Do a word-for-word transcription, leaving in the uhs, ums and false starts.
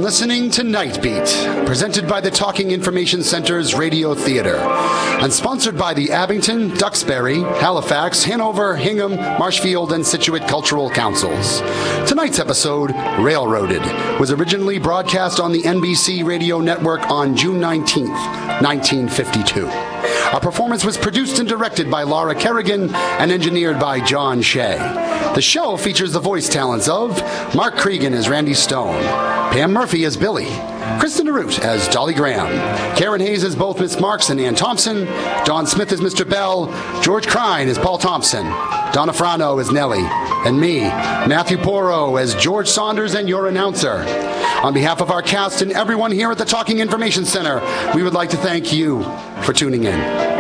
listening to Night Beat, presented by the Talking Information Center's Radio Theater, and sponsored by the Abington, Duxbury, Halifax, Hanover, Hingham, Marshfield, and Scituate Cultural Councils. Tonight's episode, Railroaded, was originally broadcast on the N B C Radio Network on June nineteenth, nineteen fifty-two. Our performance was produced and directed by Laura Kerrigan and engineered by John Shea. The show features the voice talents of Mark Cregan as Randy Stone, Pam Murphy as Billy, Kristen DeRoot as Dolly Graham, Karen Hayes as both Miss Marks and Ann Thompson, Don Smith as Mister Bell, George Crine as Paul Thompson, Donna Frano as Nellie, and me, Matthew Porro as George Saunders and your announcer. On behalf of our cast and everyone here at the Talking Information Center, we would like to thank you for tuning in.